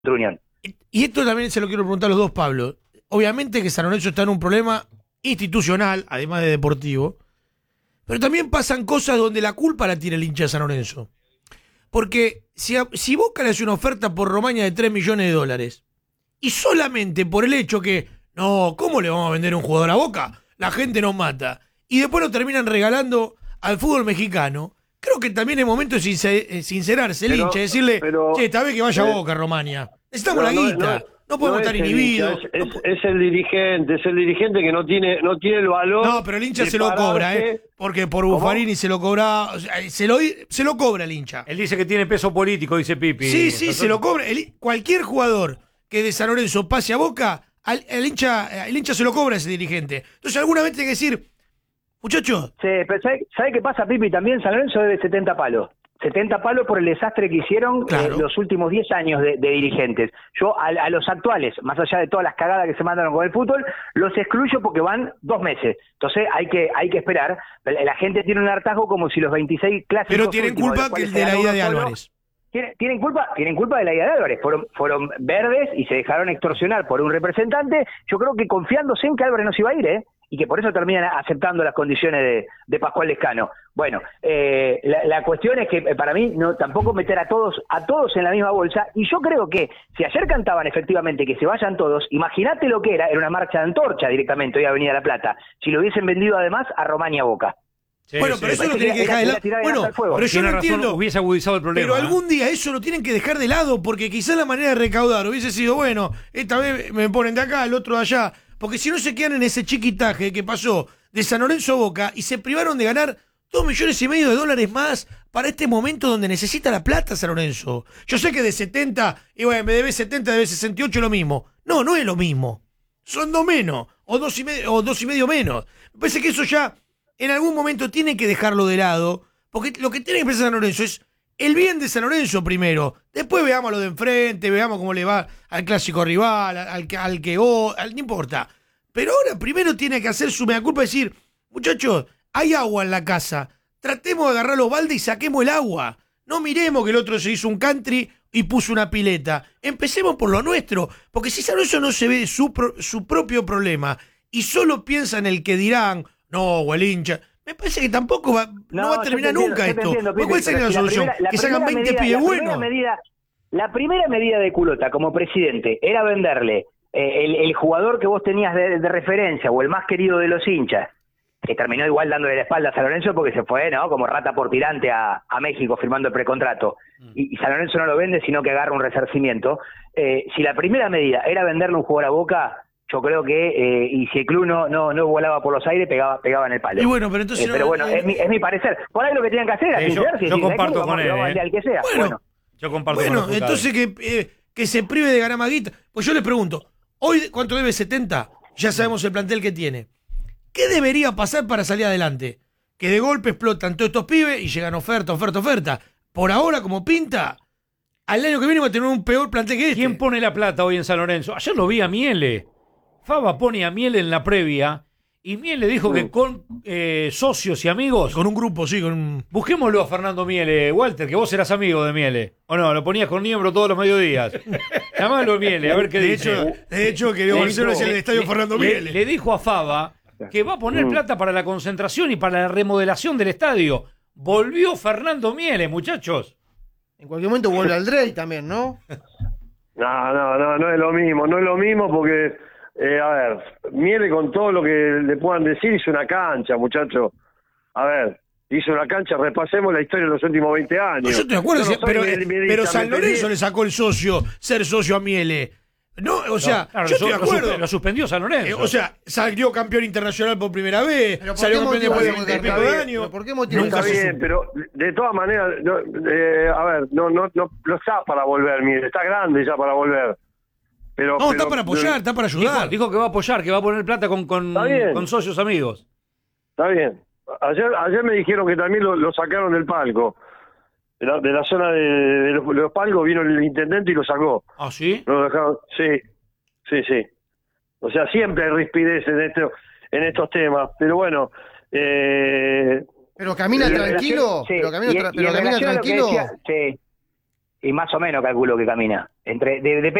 Unión. Y esto también se lo quiero preguntar a los dos, Pablo. Obviamente que San Lorenzo está en un problema institucional, además de deportivo, pero también pasan cosas donde la culpa la tiene el hincha de San Lorenzo. Porque si Boca le hace una oferta por Romaña de 3 millones de dólares, y solamente por el hecho que, no, ¿cómo le vamos a vender un jugador a Boca? La gente nos mata. Y después lo terminan regalando al fútbol mexicano. Creo que también es momento de sincerarse el hincha y decirle, che, esta vez que vaya a Boca, Romaña. Necesitamos la guita. No podemos estar inhibidos. Es el dirigente que no tiene el valor. No, pero el hincha se lo cobra, porque por Buffarini se lo cobra, o sea, se lo cobra el hincha. Él dice que tiene peso político, dice Pipi. Sí, se lo cobra. Cualquier jugador que de San Lorenzo pase a Boca, el hincha se lo cobra a ese dirigente. Entonces alguna vez tiene que decir, muchachos. Sí, pero ¿sabe qué pasa, Pipi? También San Lorenzo debe 70 palos. 70 palos por el desastre que hicieron los últimos 10 años de dirigentes. Yo a los actuales, más allá de todas las cagadas que se mandaron con el fútbol, los excluyo porque van 2 meses. Entonces hay que esperar. La gente tiene un hartazgo como si los 26 clásicos... Pero tienen culpa que el de la ida de Álvarez. Tienen culpa de la ida de Álvarez. Fueron verdes y se dejaron extorsionar por un representante. Yo creo que confiándose en que Álvarez no se iba a ir, y que por eso terminan aceptando las condiciones de Pascual Lescano. Bueno, la cuestión es que para mí no tampoco meter a todos en la misma bolsa, y yo creo que si ayer cantaban efectivamente que se vayan todos, imagínate lo que era una marcha de antorcha directamente hoy a Avenida La Plata, si lo hubiesen vendido además a Romaña Boca. Sí, bueno, pero eso lo tienen que dejar de lado. Bueno, pero yo no entiendo. Hubiese agudizado el problema. Pero algún día eso lo tienen que dejar de lado, porque quizás la manera de recaudar hubiese sido, bueno, esta vez me ponen de acá, el otro de allá. Porque si no se quedan en ese chiquitaje que pasó de San Lorenzo a Boca y se privaron de ganar 2,5 millones de dólares más para este momento donde necesita la plata San Lorenzo. Yo sé que de 70, y bueno, me debe 70, debe 68 lo mismo. No, no es lo mismo. Son 2 menos, o 2,5 menos. Me parece que eso ya en algún momento tiene que dejarlo de lado, porque lo que tiene que pensar San Lorenzo es el bien de San Lorenzo primero. Después veamos lo de enfrente, veamos cómo le va al clásico rival, no importa. Pero ahora primero tiene que hacer su mea culpa y decir, muchachos, hay agua en la casa. Tratemos de agarrar los baldes y saquemos el agua. No miremos que el otro se hizo un country y puso una pileta. Empecemos por lo nuestro. Porque si San Lorenzo no se ve su propio problema y solo piensa en el que dirán, no, o el hincha... Me parece que tampoco no va a terminar nunca esto. ¿Cuál sería la solución? Que se hagan 20 pibes buenos. La primera medida de Culota como presidente era venderle el jugador que vos tenías de referencia o el más querido de los hinchas, que terminó igual dándole la espalda a San Lorenzo porque se fue, ¿no? Como rata por tirante a México firmando el precontrato. Y San Lorenzo no lo vende, sino que agarra un resarcimiento. Si la primera medida era venderle un jugador a Boca... Yo creo que, y si el club no volaba por los aires, pegaba en el palo. Y bueno, pero entonces... pero bueno, es mi parecer. Por ahí lo que tenían que hacer es sincerarse. Yo comparto con él. Al que sea. Bueno, yo comparto con él. Entonces que se prive de ganar maguita. Pues yo les pregunto, hoy ¿cuánto debe 70? Ya sabemos el plantel que tiene. ¿Qué debería pasar para salir adelante? Que de golpe explotan todos estos pibes y llegan oferta. Por ahora, como pinta... Al año que viene va a tener un peor plantel que este. ¿Quién pone la plata hoy en San Lorenzo? Ayer lo vi a Miele. Fava pone a Miele en la previa y Miele dijo que con socios y amigos... Con un grupo, sí, Busquémoslo a Fernando Miele, Walter, que vos eras amigo de Miele. ¿O no? Lo ponías con Niembro todos los mediodías. Llamalo a Miele, a ver qué dice. De hecho, quería volverlo hacia el estadio Fernando Miele. Le dijo a Fava que va a poner plata para la concentración y para la remodelación del estadio. Volvió Fernando Miele, muchachos. En cualquier momento vuelve al Drey también, ¿no? No es lo mismo porque... a ver, Miele con todo lo que le puedan decir hizo una cancha, muchacho. A ver, hizo una cancha, repasemos la historia de los últimos 20 años. Yo estoy de acuerdo, pero San Lorenzo le sacó ser socio a Miele. No, o sea, claro, yo estoy de acuerdo. Lo suspendió San Lorenzo. O sea, salió campeón internacional por primera vez, salió campeón después de 20 y pico de años. ¿Por qué motivo? Está bien, pero de todas maneras, a ver, no está para volver, Miele, está grande ya para volver. Pero está para apoyar, está para ayudar. Dijo que va a apoyar, que va a poner plata con socios amigos. Está bien. Ayer me dijeron que también lo sacaron del palco. De la zona de los palcos vino el intendente y lo sacó. ¿Ah, sí? Lo dejaron, sí. O sea, siempre hay rispidez en estos temas. Pero bueno... ¿Pero camina tranquilo? Sí. ¿Pero camina tranquilo? Decía, sí. Y más o menos calculo que camina. Depende